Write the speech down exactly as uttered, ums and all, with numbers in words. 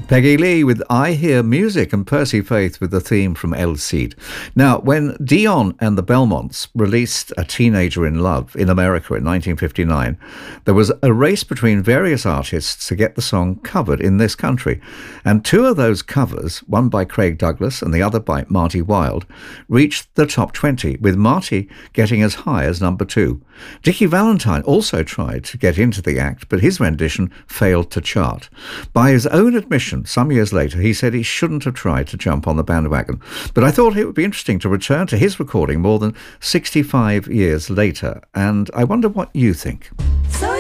Peggy Lee with I Hear Music and Percy Faith with the theme from El Cid. Now, when Dion and the Belmonts released A Teenager in Love in America in nineteen fifty-nine, there was a race between various artists to get the song covered in this country. And two of those covers, one by Craig Douglas and the other by Marty Wilde, reached the top twenty, with Marty getting as high as number two. Dickie Valentine also tried to get into the act, but his rendition failed to chart. By his own admission, some years later, he said he shouldn't have tried to jump on the bandwagon. But I thought it would be interesting to return to his recording more than sixty-five years later, and I wonder what you think. So